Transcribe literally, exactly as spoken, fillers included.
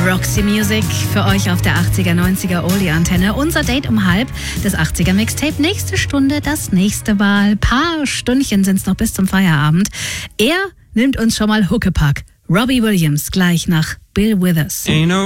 Roxy Music für euch auf der achtziger, neunziger Oldie-Antenne. Unser Date um halb, das achtziger Mixtape. Nächste Stunde, das nächste Mal. Paar Stündchen sind es noch bis zum Feierabend. Er nimmt uns schon mal Huckepack. Robbie Williams gleich nach Bill Withers. Ain't no